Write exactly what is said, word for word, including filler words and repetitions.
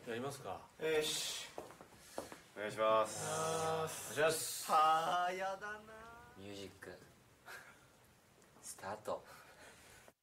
やりますか。 よし、 お願いしますお願いします。 はあやだな。 ミュージックスタート。